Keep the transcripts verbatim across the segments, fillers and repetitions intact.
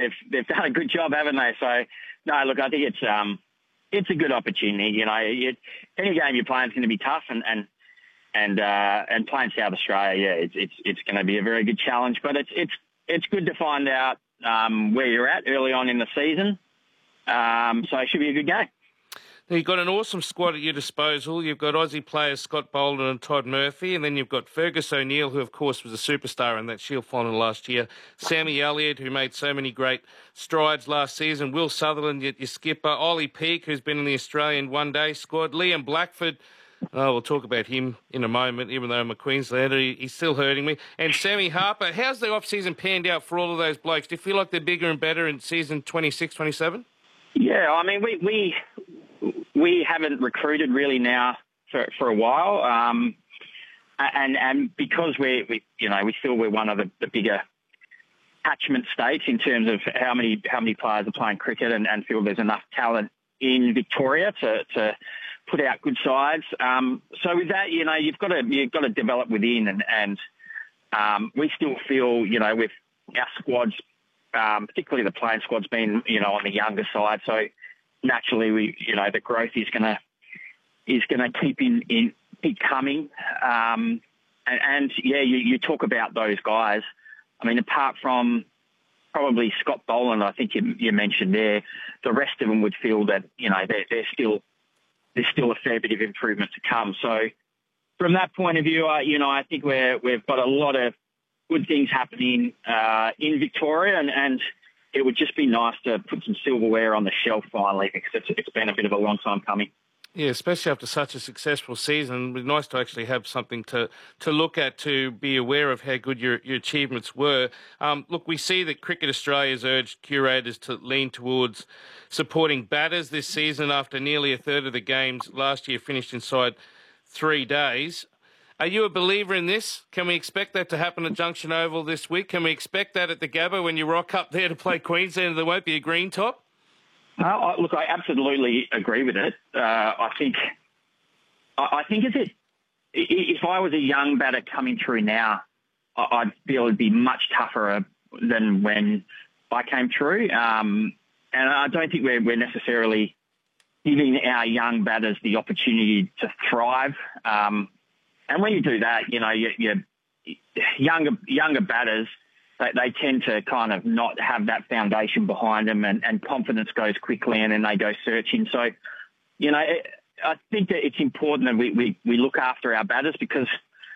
they've they've done a good job, haven't they? So no, look, I think it's um it's a good opportunity. You know, it, any game you're playing is going to be tough, and and and uh, and playing South Australia, yeah, it's it's it's going to be a very good challenge. But it's it's it's good to find out um, where you're at early on in the season. Um, so it should be a good game. Now, you've got an awesome squad at your disposal. You've got Aussie players Scott Bolden and Todd Murphy, and then you've got Fergus O'Neill, who, of course, was a superstar in that Shield final last year, Sammy Elliott, who made so many great strides last season, Will Sutherland, your, your skipper, Ollie Peake, who's been in the Australian one-day squad, Liam Blackford. Oh, we'll talk about him in a moment, even though I'm a Queenslander. He, he's still hurting me. And Sammy Harper. How's the off-season panned out for all of those blokes? Do you feel like they're bigger and better in season twenty-six, twenty-seven? Yeah, I mean, we... we... We haven't recruited really now for, for a while, um, and and because we're we, you know we feel we're one of the, the bigger catchment states in terms of how many how many players are playing cricket, and, and feel there's enough talent in Victoria to, to put out good sides. Um, so with that, you know, you've got to you've got to develop within, and and um, we still feel you know with our squads, um, particularly the playing squad's been you know on the younger side, so. Naturally, we you know the growth is gonna is gonna keep in, in keep coming, um, and, and yeah, you, you talk about those guys. I mean, apart from probably Scott Boland, I think you, you mentioned there, the rest of them would feel that you know they're, they're still there's still a fair bit of improvement to come. So from that point of view, uh, you know, I think we're we've got a lot of good things happening uh, in Victoria, and. and it would just be nice to put some silverware on the shelf finally, because it's, it's been a bit of a long time coming. Yeah, especially after such a successful season. It would be nice to actually have something to, to look at, to be aware of how good your, your achievements were. Um, look, we see that Cricket Australia has urged curators to lean towards supporting batters this season after nearly a third of the games last year finished inside three days. Are you a believer in this? Can we expect that to happen at Junction Oval this week? Can we expect that at the Gabba when you rock up there to play Queensland, there won't be a green top? Uh, look, I absolutely agree with it. Uh, I think, I think if it, if I was a young batter coming through now, I'd feel it'd be much tougher than when I came through. Um, and I don't think we're, we're necessarily giving our young batters the opportunity to thrive. Um, And when you do that, you know, you, you younger younger batters, they, they tend to kind of not have that foundation behind them, and, and confidence goes quickly, and then they go searching. So, you know, it, I think that it's important that we, we, we look after our batters, because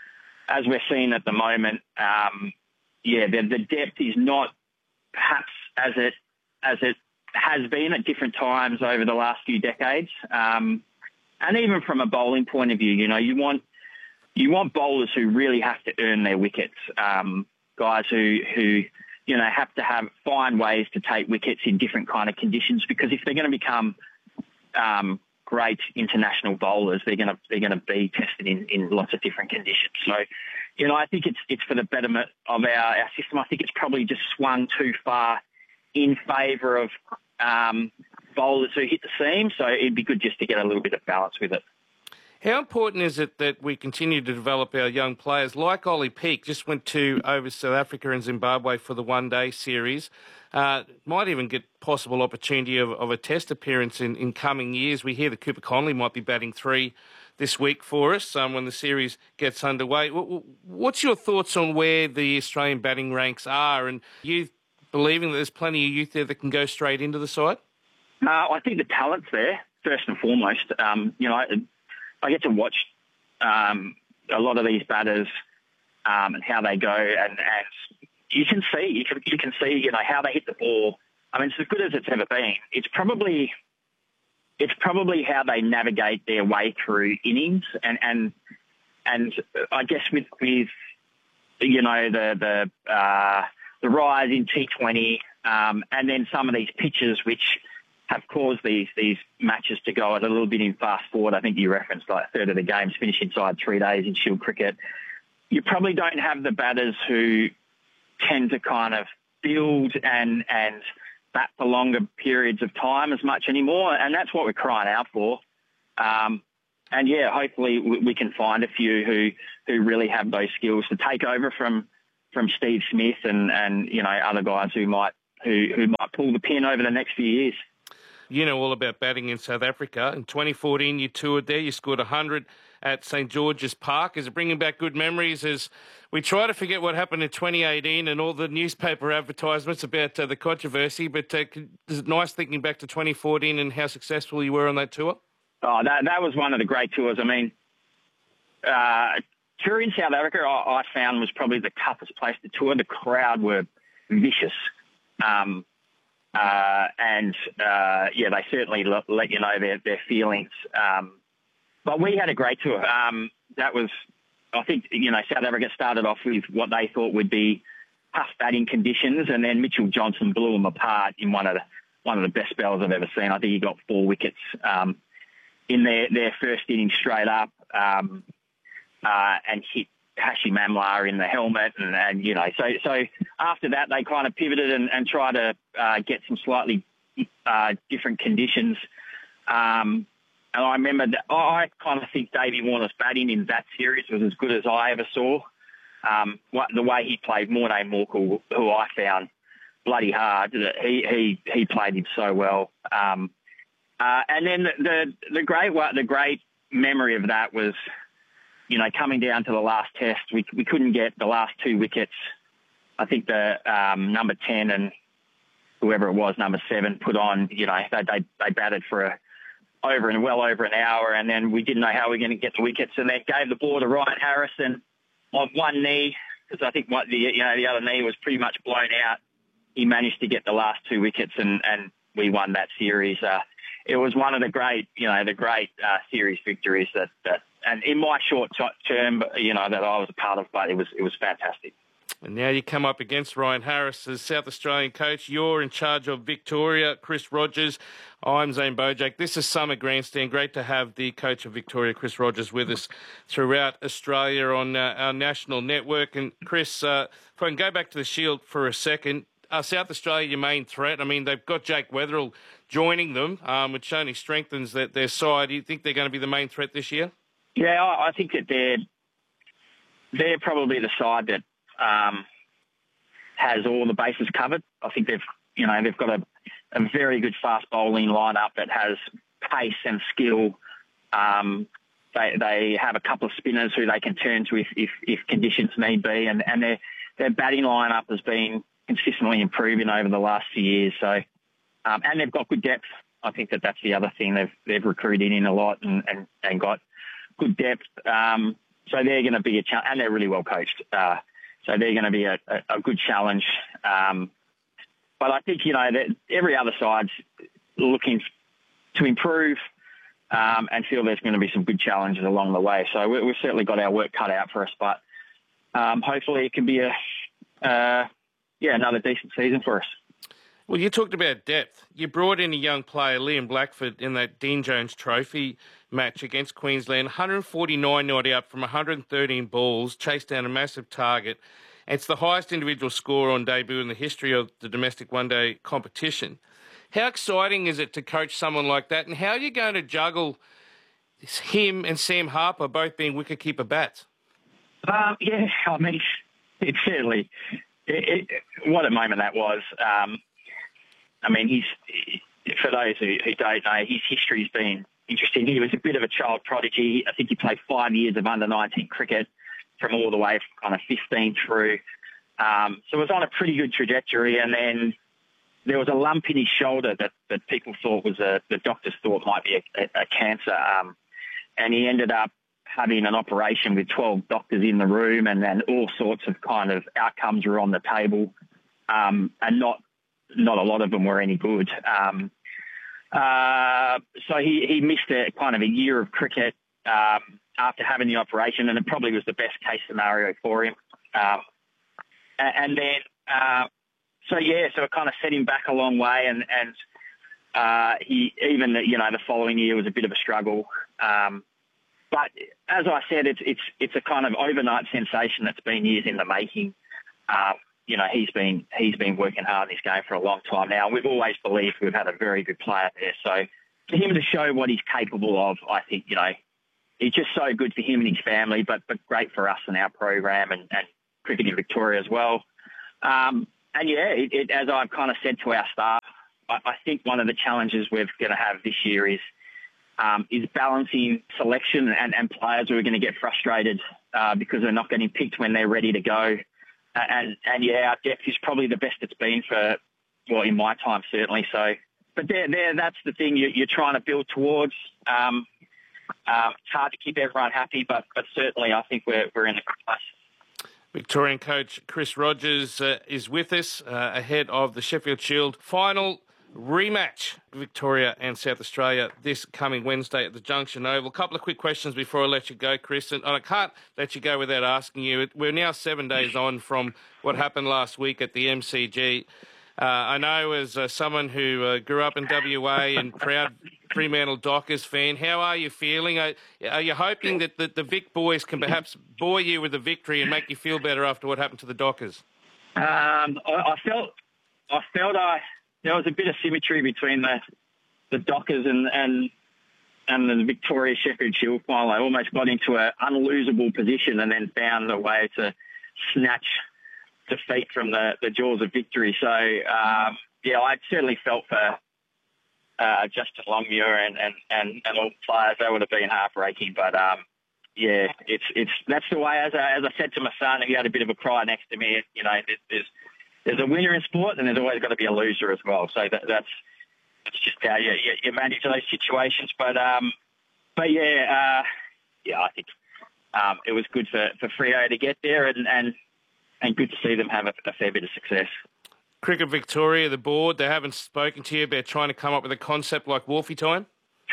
as we're seeing at the moment, um, yeah, the, the depth is not perhaps as it as it has been at different times over the last few decades. Um, and even from a bowling point of view, you know, you want You want bowlers who really have to earn their wickets, um, guys who, who, you know, have to have find ways to take wickets in different kind of conditions, because if they're going to become um, great international bowlers, they're going to they're going to be tested in, in lots of different conditions. So, you know, I think it's it's for the betterment of our, our system. I think it's probably just swung too far in favour of um, bowlers who hit the seam. So it'd be good just to get a little bit of balance with it. How important is it that we continue to develop our young players? Like Ollie Peake, just went to over South Africa and Zimbabwe for the one-day series. Uh, might even get possible opportunity of, of a test appearance in, in coming years. We hear that Cooper Connolly might be batting three this week for us um, when the series gets underway. What's your thoughts on where the Australian batting ranks are, and you believing that there's plenty of youth there that can go straight into the side? Uh, I think the talent's there, first and foremost. Um, you know, I get to watch um, a lot of these batters um, and how they go, and, and you can see, you can, you can see, you know, how they hit the ball. I mean, it's as good as it's ever been. It's probably, it's probably how they navigate their way through innings, and and and I guess with with you know the the uh, the rise in T twenty, um, and then some of these pitches which have caused these these matches to go a little bit in fast forward. I think you referenced like a third of the games finish inside three days in Shield cricket. You probably don't have the batters who tend to kind of build and and bat for longer periods of time as much anymore, and that's what we're crying out for. Um, and yeah, hopefully we, we can find a few who who really have those skills to take over from from Steve Smith and and you know other guys who might who who might pull the pin over the next few years. You know all about batting in South Africa. In twenty fourteen, you toured there. You scored one hundred at St George's Park. Is it bringing back good memories as we try to forget what happened in twenty eighteen and all the newspaper advertisements about uh, the controversy? But uh, is it nice thinking back to twenty fourteen and how successful you were on that tour? Oh, that, that was one of the great tours. I mean, uh, touring South Africa, I, I found was probably the toughest place to tour. The crowd were vicious. Um, Uh, and, uh, yeah, they certainly l- let you know their, their feelings. Um, but we had a great tour. Um, that was, I think, you know, South Africa started off with what they thought would be tough batting conditions, and then Mitchell Johnson blew them apart in one of the, one of the best spells I've ever seen. I think he got four wickets um, in their, their first inning straight up um, uh, and hit Hashim Amla in the helmet, and, and you know, so so after that they kind of pivoted and, and tried to uh, get some slightly uh, different conditions. Um, and I remember that I kind of think Davey Warner's batting in that series was as good as I ever saw. Um, what, the way he played Morné Morkel, who I found bloody hard, he he he played him so well. Um, uh, and then the, the the great the great memory of that was, you know, coming down to the last test, we we couldn't get the last two wickets. I think the um, number ten and whoever it was, number seven, put on, you know, they they, they batted for a, over and well over an hour, and then we didn't know how we were going to get the wickets, and then gave the ball to Ryan Harrison on one knee, because I think what the you know the other knee was pretty much blown out. He managed to get the last two wickets, and, and we won that series. Uh, it was one of the great, you know, the great uh, series victories that, that, and in my short term, you know, that I was a part of, but it was it was fantastic. And now you come up against Ryan Harris as South Australian coach. You're in charge of Victoria, Chris Rogers. I'm Zane Bojack. This is Summer Grandstand. Great to have the coach of Victoria, Chris Rogers, with us throughout Australia on uh, our national network. And Chris, uh, if I can go back to the Shield for a second, uh, South Australia, your main threat. I mean, they've got Jake Weatherill joining them, um, which only strengthens that, their side. Do you think they're going to be the main threat this year? Yeah, I, I think that they're they're probably the side that um, has all the bases covered. I think they've you know they've got a, a very good fast bowling lineup that has pace and skill. Um, they they have a couple of spinners who they can turn to if if, if conditions need be, and and their their batting lineup has been consistently improving over the last few years. So, um, and they've got good depth. I think that that's the other thing. They've they've recruited in a lot and and, and got good depth. Um, so they're going to be a challenge, and they're really well coached. Uh, so they're going to be a, a, a good challenge. Um, but I think, you know, that every other side's looking to improve um, and feel there's going to be some good challenges along the way. So we, we've certainly got our work cut out for us, but um, hopefully it can be a, uh, yeah, another decent season for us. Well, you talked about depth. You brought in a young player, Liam Blackford, in that Dean Jones Trophy match against Queensland. one hundred forty-nine not out from one hundred thirteen balls, chased down a massive target. It's the highest individual score on debut in the history of the domestic one-day competition. How exciting is it to coach someone like that, and how are you going to juggle him and Sam Harper both being wicketkeeper bats? Um, yeah, I mean, it certainly, it, it, what a moment that was. Um, I mean, he's, for those who, who don't know, his history's been interesting. He was a bit of a child prodigy. I think he played five years of under nineteen cricket from all the way from kind of fifteen through. Um, so it was on a pretty good trajectory. And then there was a lump in his shoulder that, that people thought was a, the doctors thought might be a, a, a cancer. Um, and he ended up having an operation with twelve doctors in the room, and then all sorts of kind of outcomes were on the table. Um, and not, not a lot of them were any good. Um, uh, so he, he missed a kind of a year of cricket um, after having the operation, and it probably was the best case scenario for him. Um, and then, uh, so yeah, so it kind of set him back a long way, and, and uh, he even, you know, the following year was a bit of a struggle. Um, but as I said, it's, it's, it's a kind of overnight sensation that's been years in the making. Um, You know, he's been he's been working hard in his game for a long time now. We've always believed we've had a very good player there. So for him to show what he's capable of, I think, you know, it's just so good for him and his family, but but great for us and our program and, and cricket in Victoria as well. Um, and yeah, it, it, as I've kind of said to our staff, I, I think one of the challenges we're going to have this year is um, is balancing selection and, and players who are going to get frustrated uh, because they're not getting picked when they're ready to go. And, and yeah, our depth is probably the best it's been for, well, in my time, certainly. So, but there, there, that's the thing you, you're trying to build towards. Um, uh, it's hard to keep everyone happy, but, but certainly I think we're, we're in a good place. Victorian coach Chris Rogers uh, is with us uh, ahead of the Sheffield Shield final rematch, Victoria and South Australia, this coming Wednesday at the Junction Oval. A couple of quick questions before I let you go, Chris, and I can't let you go without asking you. We're now seven days on from what happened last week at the M C G. Uh, I know as uh, someone who uh, grew up in W A and proud Fremantle Dockers fan, how are you feeling? Are, are you hoping that the, the Vic boys can perhaps bore you with a victory and make you feel better after what happened to the Dockers? Um, I, I felt I felt I, there was a bit of symmetry between the the Dockers and and and the Victoria Sheffield Shield final. I almost got into an unlosable position and then found a way to snatch defeat from the, the jaws of victory. So, um, yeah, I certainly felt for uh, Justin Longmuir and, and, and, and all the players. That would have been heartbreaking. But, um, yeah, it's it's that's the way, as I, as I said to my son, he had a bit of a cry next to me, you know, there's, there's a winner in sport and there's always got to be a loser as well. So that, that's that's just how you, you, you manage those situations. But, um, but yeah, uh, yeah, I think um, it was good for, for Freo to get there and, and And good to see them have a, a fair bit of success. Cricket Victoria, the board, they haven't spoken to you about trying to come up with a concept like Wolfie time?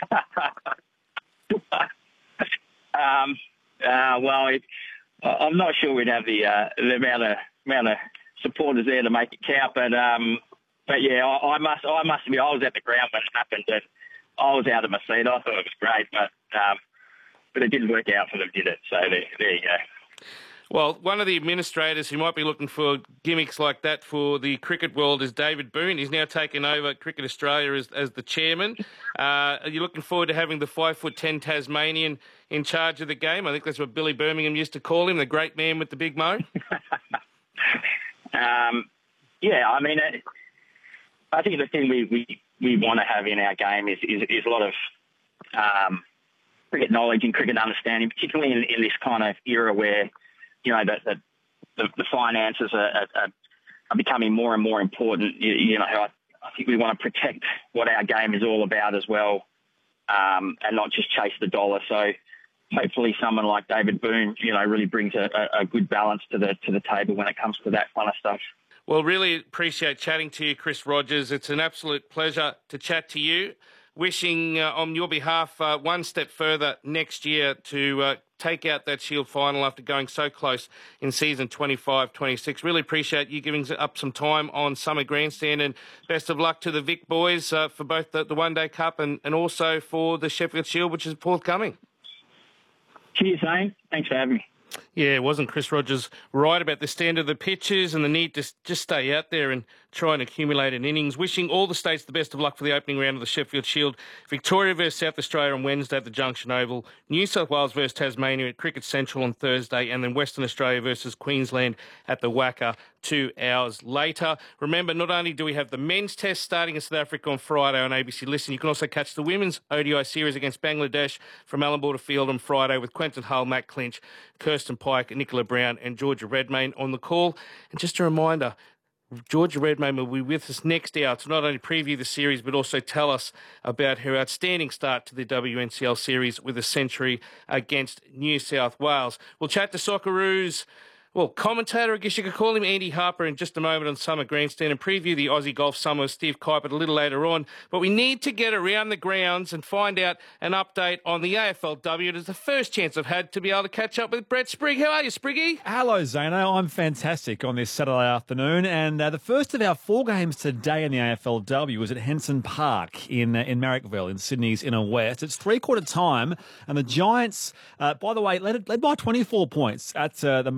um, uh, well, it, I'm not sure we'd have the uh, the amount of amount of supporters there to make it count. But um, but yeah, I, I must I must admit I was at the ground when it happened and I was out of my seat. I thought it was great, but um, but it didn't work out for them, did it? So there, there you go. Well, one of the administrators who might be looking for gimmicks like that for the cricket world is David Boone. He's now taken over Cricket Australia as, as the chairman. Uh, are you looking forward to having the five foot ten Tasmanian in charge of the game? I think that's what Billy Birmingham used to call him, the great man with the big mo. um, yeah, I mean, I think the thing we, we, we want to have in our game is, is, is a lot of um, cricket knowledge and cricket understanding, particularly in, in this kind of era where you know, that the, the, the finances are, are, are becoming more and more important. You, you know, I, I think we want to protect what our game is all about as well, um, and not just chase the dollar. So hopefully someone like David Boone, you know, really brings a, a good balance to the to the table when it comes to that kind of stuff. Well, really appreciate chatting to you, Chris Rogers. It's an absolute pleasure to chat to you. Wishing uh, on your behalf uh, one step further next year to uh, take out that Shield final after going so close in season twenty-five twenty-six. Really appreciate you giving up some time on Summer Grandstand, and best of luck to the Vic boys uh, for both the, the One Day Cup and, and also for the Sheffield Shield, which is forthcoming. Cheers, Zane. Thanks for having me. Yeah, wasn't Chris Rogers right about the stand of the pitches and the need to just stay out there and try and accumulate an innings? Wishing all the states the best of luck for the opening round of the Sheffield Shield. Victoria versus South Australia on Wednesday at the Junction Oval. New South Wales versus Tasmania at Cricket Central on Thursday. And then Western Australia versus Queensland at the Wacker two hours later. Remember, not only do we have the men's test starting in South Africa on Friday on A B C Listen, you can also catch the women's O D I series against Bangladesh from Allan Border Field on Friday with Quentin Hull, Matt Clinch, Kirsten Pike, Nicola Brown and Georgia Redmayne on the call. And just a reminder, Georgia Redmayne will be with us next hour to not only preview the series but also tell us about her outstanding start to the W N C L series with a century against New South Wales. We'll chat to Socceroos, well, commentator, I guess you could call him, Andy Harper, in just a moment on Summer Grandstand and preview the Aussie Golf Summer with Steve Kuipert a little later on. But we need to get around the grounds and find out an update on the A F L W. It is the first chance I've had to be able to catch up with Brett Sprigg. How are you, Spriggy? Hello, Zano. I'm fantastic on this Saturday afternoon. And uh, the first of our four games today in the A F L W is at Henson Park in uh, in Marrickville in Sydney's inner west. It's three-quarter time, and the Giants, uh, by the way, led, led by twenty-four points at uh, the major break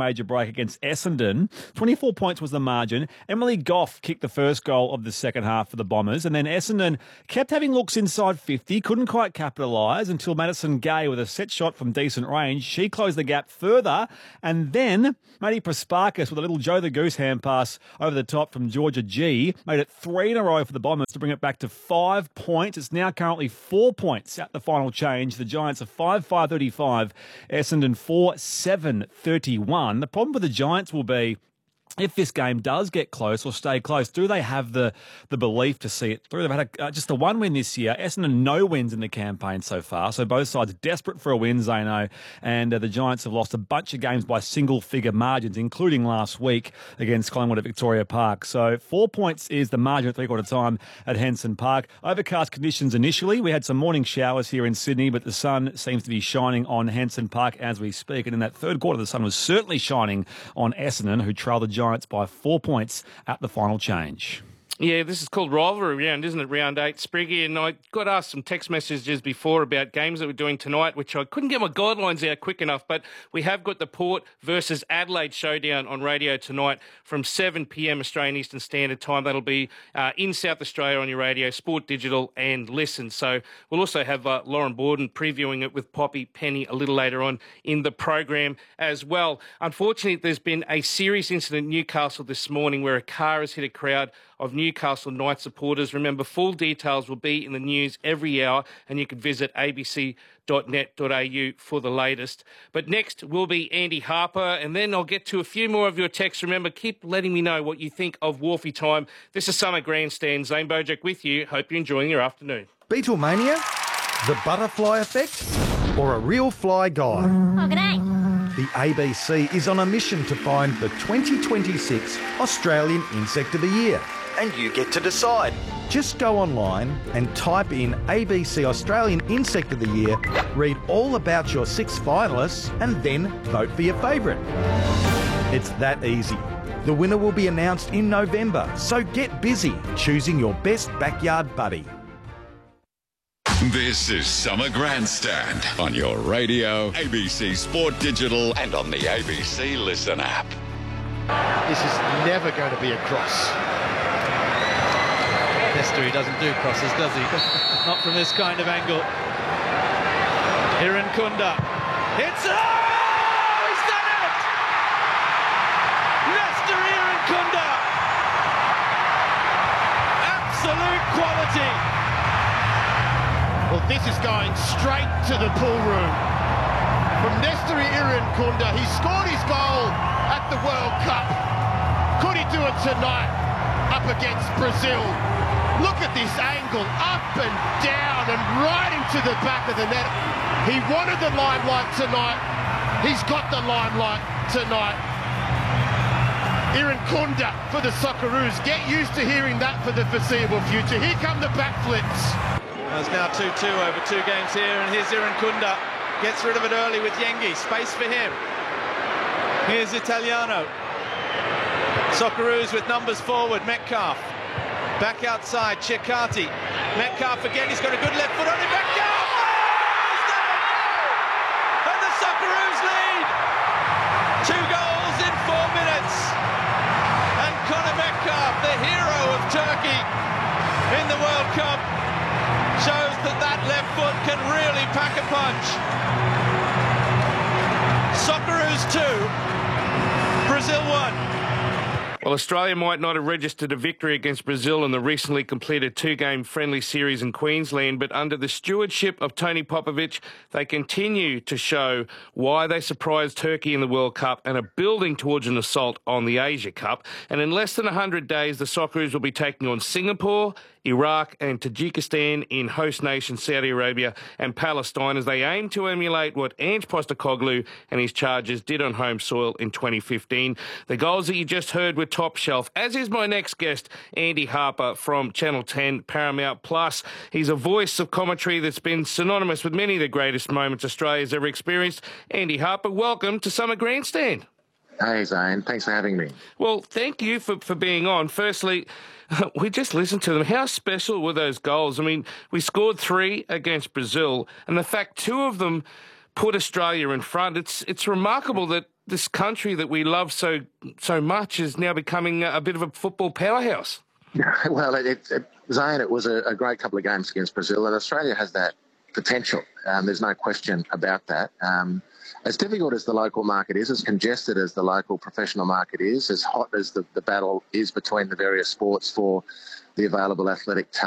against Essendon. twenty-four points was the margin. Emily Goff kicked the first goal of the second half for the Bombers, and then Essendon kept having looks inside fifty, couldn't quite capitalise until Madison Gay with a set shot from decent range. She closed the gap further, and then Maddie Prasparkas with a little Joe the Goose hand pass over the top from Georgia G made it three in a row for the Bombers to bring it back to five points. It's now currently four points at the final change. The Giants are five five thirty-five, Essendon four seven thirty-one. The problem with the Giants will be, if this game does get close or stay close, do they have the, the belief to see it through? They've had a, uh, just a one win this year. Essendon, no wins in the campaign so far. So both sides desperate for a win, Zano. And uh, the Giants have lost a bunch of games by single-figure margins, including last week against Collingwood at Victoria Park. So four points is the margin at three-quarter time at Henson Park. Overcast conditions initially. We had some morning showers here in Sydney, but the sun seems to be shining on Henson Park as we speak. And in that third quarter, the sun was certainly shining on Essendon, who trailed the Giants by four points at the final change. Yeah, this is called rivalry round, isn't it? Round eight, Spriggy. And I got asked some text messages before about games that we're doing tonight, which I couldn't get my guidelines out quick enough. But we have got the Port versus Adelaide showdown on radio tonight from seven p.m. Australian Eastern Standard Time. That'll be uh, in South Australia on your radio, Sport Digital and Listen. So we'll also have uh, Lauren Borden previewing it with Poppy Penny a little later on in the program as well. Unfortunately, there's been a serious incident in Newcastle this morning where a car has hit a crowd of Newcastle Knights supporters. Remember, full details will be in the news every hour, and you can visit a b c dot net dot a u for the latest. But next will be Andy Harper, and then I'll get to a few more of your texts. Remember, keep letting me know what you think of Wharfie Time. This is Summer Grandstand. Zane Bojack with you. Hope you're enjoying your afternoon. Beatlemania? The butterfly effect? Or a real fly guy? Oh, g'day. The A B C is on a mission to find the twenty twenty-six Australian Insect of the Year. And you get to decide. Just go online and type in A B C Australian Insect of the Year, read all about your six finalists, and then vote for your favourite. It's that easy. The winner will be announced in November, so get busy choosing your best backyard buddy. This is Summer Grandstand on your radio, A B C Sport Digital, and on the A B C Listen app. This is never going to be a cross. He doesn't do crosses, does he? Not from this kind of angle. Irankunda hits it! Oh, he's done it! Nestor Irankunda! Absolute quality! Well, this is going straight to the pool room. From Nestor Irankunda, he scored his goal at the World Cup. Could he do it tonight up against Brazil? Look at this angle, up and down and right into the back of the net. He wanted the limelight tonight. He's got the limelight tonight. Irankunda for the Socceroos. Get used to hearing that for the foreseeable future. Here come the backflips. There's now two two over two games here, and here's Irankunda. Gets rid of it early with Yengi. Space for him. Here's Italiano. Socceroos with numbers forward. Metcalf. Back outside, Cecchati. Metcalf again, he's got a good left foot on him. Metcalf! Oh, and the Socceroos lead! Two goals in four minutes. And Conor Metcalf, the hero of Turkey in the World Cup, shows that that left foot can really pack a punch. Socceroos two, Brazil one. Well, Australia might not have registered a victory against Brazil in the recently completed two-game friendly series in Queensland, but under the stewardship of Tony Popovich, they continue to show why they surprised Turkey in the World Cup and are building towards an assault on the Asia Cup. And in less than one hundred days, the Socceroos will be taking on Singapore, Iraq and Tajikistan in host nation Saudi Arabia and Palestine as they aim to emulate what Ange Postecoglou and his Chargers did on home soil in twenty fifteen. The goals that you just heard were top shelf, as is my next guest, Andy Harper from Channel ten Paramount Plus. He's a voice of commentary that's been synonymous with many of the greatest moments Australia's ever experienced. Andy Harper, welcome to Summer Grandstand. Hey, Zane. Thanks for having me. Well, thank you for, for being on. Firstly, we just listened to them. How special were those goals? I mean, we scored three against Brazil, and the fact two of them put Australia in front, it's it's remarkable that this country that we love so so much is now becoming a bit of a football powerhouse. Well, it, it, it, Zane, it was a, a great couple of games against Brazil, and Australia has that potential. Um, there's no question about that. Um, as difficult as the local market is, as congested as the local professional market is, as hot as the, the battle is between the various sports for the available athletic talent,